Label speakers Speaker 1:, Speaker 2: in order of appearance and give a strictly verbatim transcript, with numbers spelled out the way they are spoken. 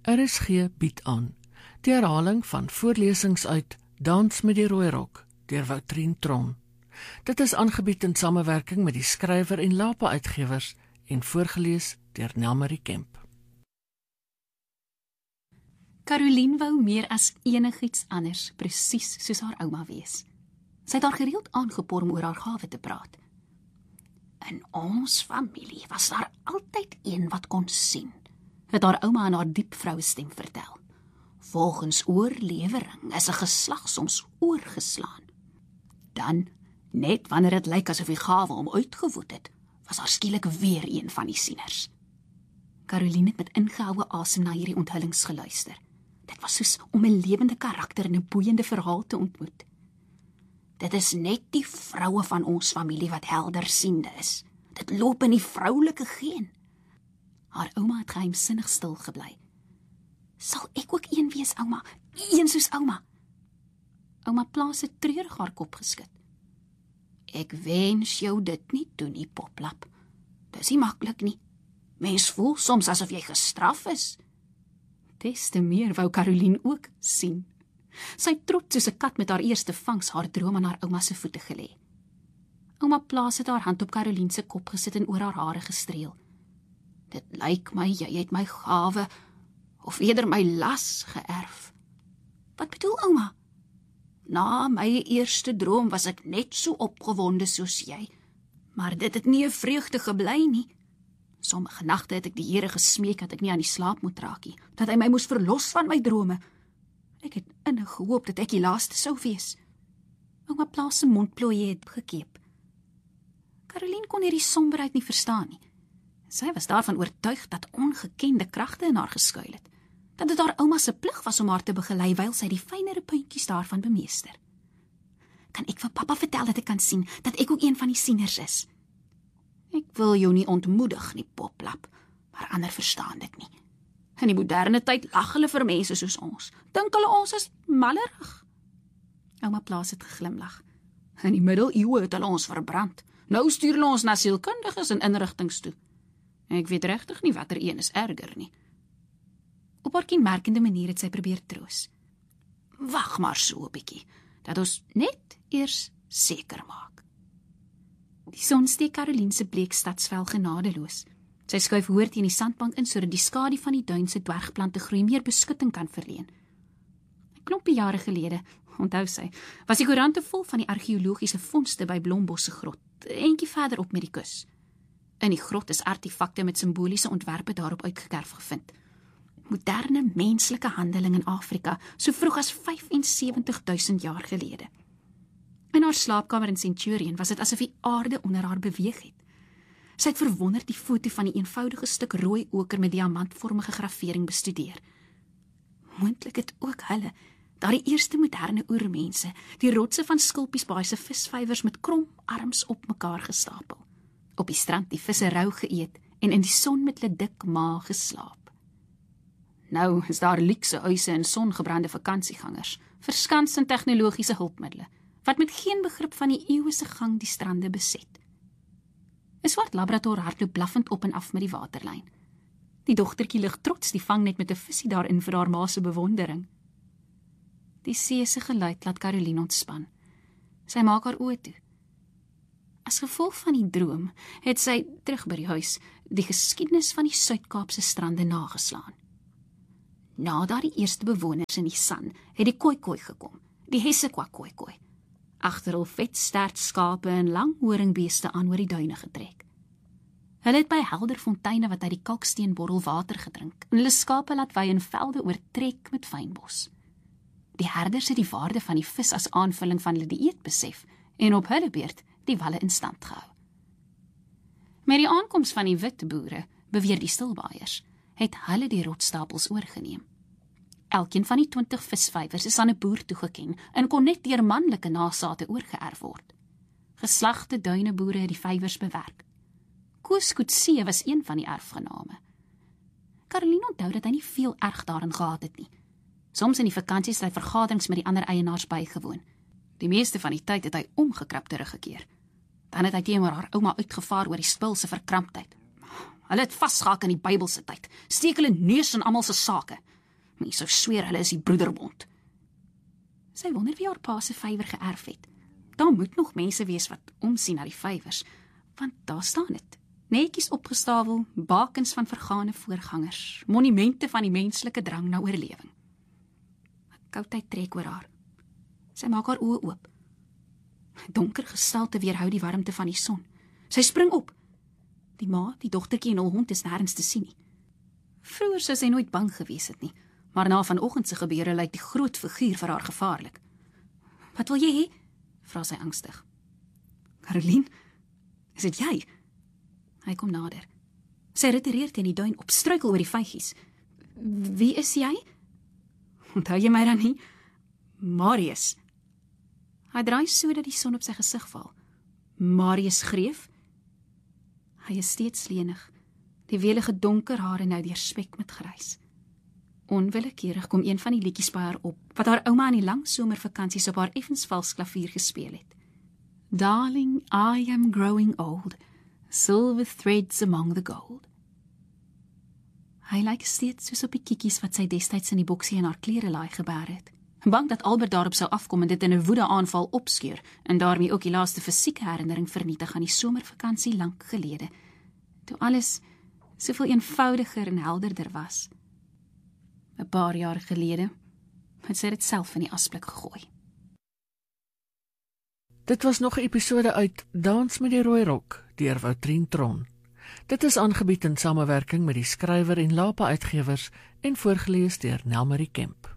Speaker 1: R S G bied aan die herhaling van voorlesings uit Dans met die Rooi Rok deur Woutrien Tron. Dit is aangebied in samewerking met die skrywer en Lapa Uitgewers en voorgelees deur Nelmarie Kemp.
Speaker 2: Caroline wou meer as enigiets anders presies soos haar ouma wees. Sy het haar gereeld aangepoor om oor haar gawe te praat. In ons familie was daar altyd een wat kon sien, het haar ouma in haar diep vrouestem vertel. Volgens oorlewering is 'n geslag soms oorgeslaan. Dan, net wanneer dit lyk asof die gawe hom uitgewoed het, was daar skielik weer een van die sieners. Caroline het met ingehoue asem na hierdie onthullings geluister. Dit was soos om 'n lewende karakter in 'n boeiende verhaal te ontmoet. Dit is net die vroue van ons familie wat heldersiende is. Dit loop in die vroulike geen. Haar ouma het geheimsinnig stil gebly. Sal ek ook een wees, ouma? Een soos ouma? Ouma Plaas het treurig haar kop geskit. Ek wens jou dit nie toe nie, Poplap. Dis nie maklik nie. Mens voel soms asof jy gestraf is. Des te meer wou Caroline ook sien. Sy het trots soos 'n kat met haar eerste vangs haar droom aan haar ouma se voete gelê. Ouma Plaas het haar hand op Caroline se kop gesit en oor haar hare gestreel. Dit lyk my jy het my gawe, of eerder my las geërf. Wat bedoel ouma? Na my eerste droom was ek net so opgewonde soos jy, maar dit het nie 'n vreugde gebly nie. Sommige nagte het ek die Here gesmeek dat ek nie aan die slaap moet raak nie, dat hy my moes verlos van my drome. Ek het innig gehoop dat ek die laaste sou wees. Ouma Plaas se mondplooie het gekeep. Caroline kon hierdie somberheid nie verstaan nie. Sy was daarvan oortuig dat ongekende kragte in haar geskuil het, dat dit haar ouma se plig was om haar te begelei wyl sy die fynere puntjies daarvan bemeester. Kan ek vir pappa vertel dat ek kan sien, dat ek ook een van die sieners is? Ek wil jou nie ontmoedig nie, Poplap, maar ander verstaan dit nie. In die moderne tyd lag hulle vir mense soos ons. Dink hulle ons is mallerig. Ouma Plaas het geglimlag. In die middeleeue het hulle ons verbrand. Nou stuur hulle ons na sielkundiges en inrigtings toe. Ek weet regtig nie watter een is erger nie. Op haar kenmerkende manier het sy probeer troos. Wag maar so 'n bietjie, dat ons net eers seker maak. Die son steek Caroline se bleek stadsvel genadeloos. Sy skuif hoër teen die sandbank in sodat die skadu van die duin se dwergplante groei meer beskutting kan verleen. 'n Klompie jare gelede, onthou sy, was die koerante vol van die argeologiese vondste by Blombos se grot, eentjie verder op met die kus. In die grot is artefakte met simboliese ontwerpe daarop uitgekerf gevind. Moderne menslike handeling in Afrika, so vroeg as vyf en sewentig duisend jaar gelede. In haar slaapkamer in Centurion was dit asof die aarde onder haar beweeg het. Sy het verwonderd die foto van die eenvoudige stuk rooi oker met diamantvormige gravering bestudeer. Moontlik het ook hulle, daardie eerste moderne oermense, die rotse van Skulpiesbaai se visvyvers met krom arms op mekaar gestapel. Op die strand die visse rou geëet en in die son met hulle dik maag geslaap. Nou is daar luukse huise en songebrande vakansiegangers, verskans in tegnologiese hulpmiddele, wat met geen begrip van die eeuse gang die strande beset. 'n Swart labrador hardloop blaffend op en af met die waterlyn. Die dogtertjie lig trots die vangnet met 'n visie daarin vir haar ma se bewondering. Die see se geluid laat Caroline ontspan. Sy maak haar oë toe. As gevolg van die droom het sy, terug by die huis, die geskiedenis van die Suid-Kaapse strande nageslaan. Nadat die eerste bewoners in die San het die Khoikhoi gekom, die Hessequa Khoikhoi, agter hul vetstert skape en lang horingbeeste aan oor die duine getrek. Hulle het by helder fonteine wat uit die kalksteenborrel water gedrink en hulle skape laat wei in velde oortrek met fynbos. Die herders het die waarde van die vis as aanvulling van hulle dieet besef en op hulle beurt die walle in stand gehou. Met die aankoms van die wit boere, beweer die stilbaaiers, het hulle die rotstapels oorgeneem. Elkeen van die twintig visvyvers is aan 'n boer toegeken en kon net deur manlike nasate oorgeerf word. Geslagte duineboere het die vyvers bewerk. Koos Coetzee was een van die erfgename. Caroline onthou dat hy nie veel erg daarin gehad het nie. Soms in die vakansies het hy vergaderings met die ander eienaars bygewoon. Die meeste van die tyd het hy omgekrap teruggekeer. Dan het hy teenoor haar ouma uitgevaar oor die spul se verkramptheid. Hulle het vasgehaak in die Bybelse tyd, steek hulle neus in almal se sake. Mense sou sweer hulle is die broederbond. Sy wonder wie haar pa se vywer geërf het. Daar moet nog mense wees wat omsien na die vyvers, want daar staan dit. Netjies opgestapel, bakens van vergane voorgangers, monumente van die menslike drang na oorlewing. Koudheid trek oor haar. Sy maak haar oë oop. Donker gestalte weerhou die warmte van die son. Sy spring op. Die ma, die dogtertjie en hul hond is nêrens te sien nie. Vroeër sou sy nooit bang gewees het nie, maar na vanoggend se gebeure lyk die groot figuur vir haar gevaarlik. Wat wil jy hê? Vra sy angstig. Caroline, is dit jy? Hy kom nader. Sy retireer teen die duin op, struikel oor die vygies. Wie is jy? Onthou jy my dan nie? Marius. Hy draai so dat die son op sy gesig val. Marius Greef? Hy is steeds lenig. Die welige donker hare nou deurspek met grys. Onwillekeurig kom een van die liedjies by haar op, wat haar ouma aan die lang somervakansies op haar effens vals klavier gespeel het. Darling, I am growing old, silver threads among the gold. Hy lyk steeds soos op die kiekies wat sy destyds in die boksie in haar klerelaai gebaar het. Bang dat Albert daarop sou afkom en dit in 'n woede-aanval opskeur en daarmee ook die laaste fisieke herinnering vernietig aan die somervakansie lank gelede, toe alles soveel eenvoudiger en helderder was. 'n Paar jaar gelede het sy dit self in die asblik gegooi.
Speaker 1: Dit was nog 'n episode uit Dans met die Rooirok deur Woutrien Tron. Dit is aangebied in samewerking met die Skrywer en Lapa Uitgewers en voorgeles deur Nelmarie Kemp.